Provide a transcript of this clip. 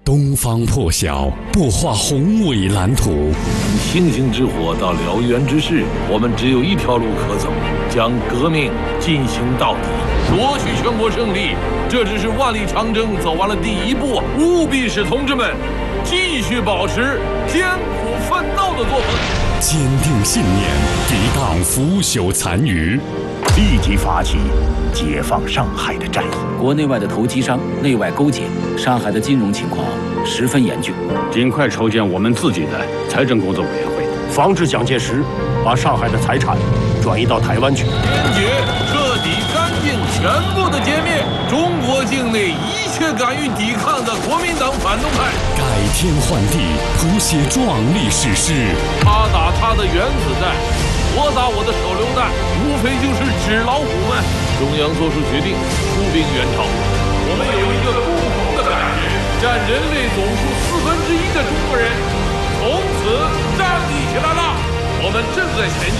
东方破晓，擘画宏伟蓝图。 从星星之火到燎原之势，我们只有一条路可走，将革命进行到底，夺取全国胜利。这只是万里长征走完了第一步，务必使同志们继续保持艰苦奋斗的作风， 坚定信念，抵挡腐朽残余， 立即发起解放上海的战役。 国内外的投机商内外勾结，上海的金融情况十分严峻， 尽快筹建我们自己的财政工作委员会， 防止蒋介石把上海的财产转移到台湾去。 坚决、彻底、干净、全部的歼灭中国境内一切敢于抵抗的国民党反动派， 改天换地，谱写壮丽史诗。 他打他的原子弹，我打我的手榴弹，无非就是纸老虎们。中央做出决定，出兵援朝。我们有一个共同的感觉，占人类总数1/4的中国人从此站立起来了。我们正在前进。